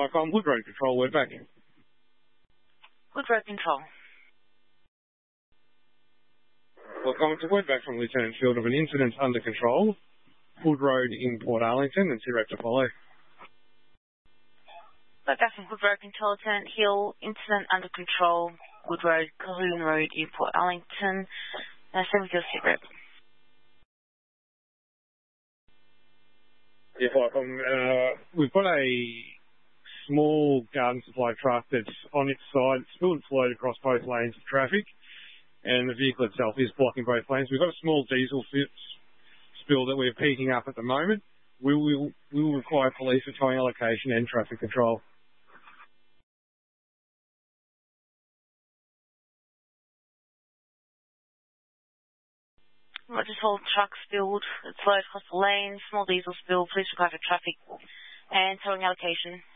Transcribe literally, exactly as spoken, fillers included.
com, Wood Road Control, we're back. Wood Road Control. Welcome to word back from Lieutenant Field of an incident under control. Wood Road in Port Arlington and T-Rep to follow. Word back from Wood Road Control, Lieutenant Hill, incident under control, Wood Road, Calhoun Road in Port Arlington. Uh, same with your T-Rep. Yeah, welcome. Uh, we've got a small garden supply truck that's on its side, spilled its load across both lanes of traffic, and the vehicle itself is blocking both lanes. We've got a small diesel spill that we're peaking up at the moment. We will, we will require police for towing allocation and traffic control. Rogers Hall truck spilled, it's load across the lane, small diesel spill, police require for traffic and towing allocation.